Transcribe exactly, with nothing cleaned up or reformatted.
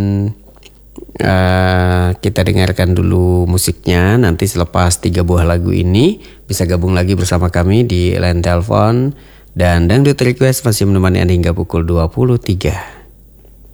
Uh, kita dengarkan dulu musiknya. Nanti selepas tiga buah lagu ini bisa gabung lagi bersama kami di line telepon. Dan Dangdut Request masih menemani Anda hingga pukul dua puluh tiga.